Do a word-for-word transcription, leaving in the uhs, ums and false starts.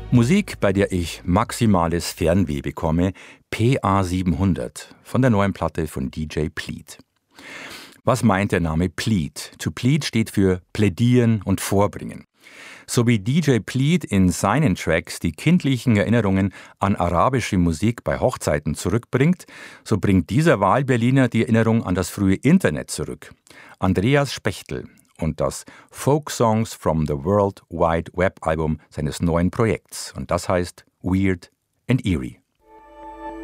Musik, bei der ich maximales Fernweh bekomme, P A siebenhundert von der neuen Platte von D J Plead. Was meint der Name Plead? To plead steht für plädieren und vorbringen. So wie D J Plead in seinen Tracks die kindlichen Erinnerungen an arabische Musik bei Hochzeiten zurückbringt, so bringt dieser Wahlberliner die Erinnerung an das frühe Internet zurück. Andreas Spechtel und das Folk Songs from the World Wide Web Album seines neuen Projekts. Und das heißt Weird and Eerie.